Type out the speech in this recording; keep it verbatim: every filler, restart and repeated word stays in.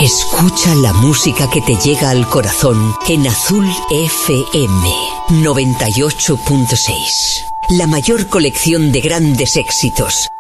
Escucha la música que te llega al corazón en Azul F M noventa y ocho punto seis. La mayor colección de grandes éxitos,